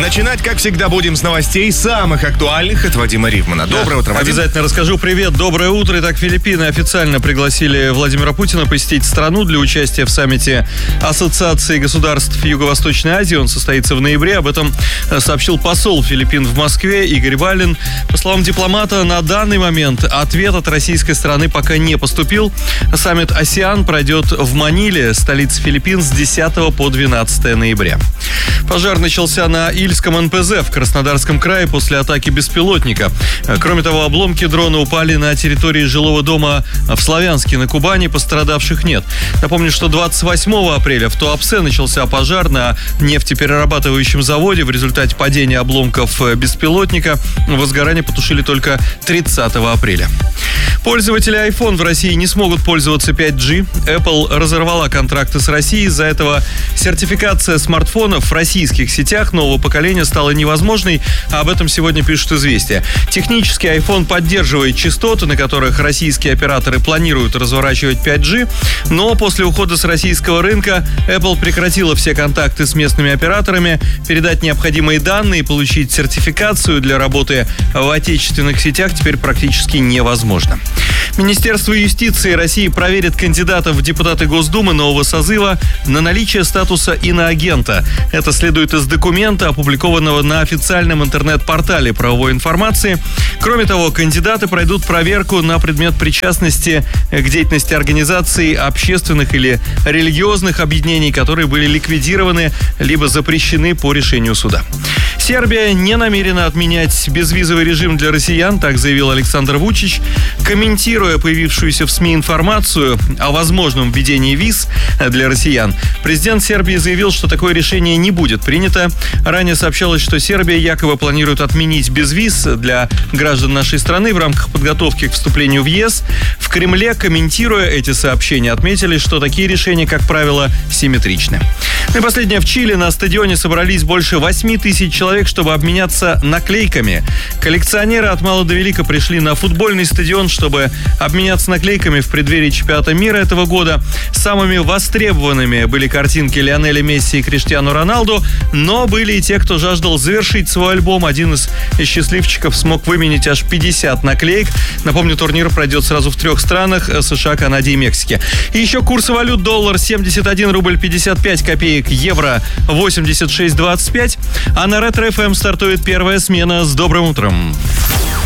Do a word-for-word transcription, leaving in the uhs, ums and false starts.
начинать, как всегда, будем с новостей самых актуальных от Вадима Ривмана. Доброе да, утро, Вадим. Обязательно расскажу. Привет, доброе утро. Итак, Филиппины официально пригласили Владимира Путина посетить страну для участия в саммите Ассоциации государств Юго-Восточной Азии. Он состоится в ноябре. Об этом сообщил посол Филиппин в Москве Игорь Валин. По словам дипломата, на данный момент ответ от российской стороны пока не поступил. Саммит АСЕАН пройдет в Маниле, столице Филиппин, с десятого по двенадцатое ноября. Пожар начался на Ильском эн пэ зэ в Краснодарском крае после атаки беспилотника. Кроме того, обломки дрона упали на территории жилого дома в Славянске на Кубани. Пострадавших нет. Напомню, что двадцать восьмого апреля в Туапсе начался пожар на нефтеперерабатывающем заводе. В результате падения обломков беспилотника возгорание потушили только тридцатого апреля. Пользователи iPhone в России не смогут пользоваться пять джи. Apple разорвала контракты с Россией. Из-за этого сертификация смартфонов в российских сетях нового поколения стала невозможной. Об этом сегодня пишут «Известия». Технически iPhone поддерживает частоты, на которых российские операторы планируют разворачивать пять джи. Но после ухода с российского рынка Apple прекратила все контакты с местными операторами. Передать необходимые данные и получить сертификацию для работы в отечественных сетях теперь практически невозможно. Министерство юстиции России проверит кандидатов в депутаты Госдумы нового созыва на наличие статуса иноагента. Это следует из документа, опубликованного на официальном интернет-портале правовой информации. Кроме того, кандидаты пройдут проверку на предмет причастности к деятельности организаций общественных или религиозных объединений, которые были ликвидированы либо запрещены по решению суда. Сербия не намерена отменять безвизовый режим для россиян, так заявил Александр Вучич. Комментируя появившуюся в СМИ информацию о возможном введении виз для россиян, президент Сербии заявил, что такое решение не будет принято. Ранее сообщалось, что Сербия якобы планирует отменить безвиз для граждан нашей страны в рамках подготовки к вступлению в ЕС. В Кремле, комментируя эти сообщения, отметили, что такие решения, как правило, симметричны. Ну и последнее. В Чили на стадионе собрались больше восьми тысяч человек, чтобы обменяться наклейками. Коллекционеры от мала до велика пришли на футбольный стадион, чтобы обменяться наклейками в преддверии чемпионата мира этого года. Самыми востребованными были картинки Лионеля Месси и Криштиану Роналду, но были и те, кто жаждал завершить свой альбом. Один из счастливчиков смог выменить аж пятьдесят наклеек. Напомню, турнир пройдет сразу в трех странах: США, Канаде и Мексике. И еще курсы валют: доллар семьдесят один рубль пятьдесят пять копеек, евро восемьдесят шесть двадцать пять. А на Ретро эф эм стартует первая смена. С добрым утром!